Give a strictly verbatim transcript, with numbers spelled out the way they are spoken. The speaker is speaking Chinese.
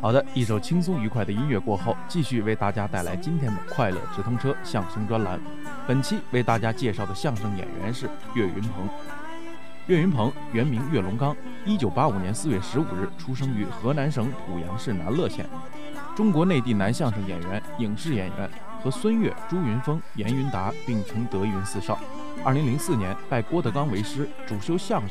好的，一首轻松愉快的音乐过后，继续为大家带来今天的快乐直通车相声专栏。本期为大家介绍的相声演员是岳云鹏。岳云鹏原名岳龙刚，一九八五年四月十五日出生于河南省濮阳市南乐县，中国内地男相声演员、影视演员，和孙越、朱云峰、严云达并称德云四少。二零零四年拜郭德纲为师，主修相声。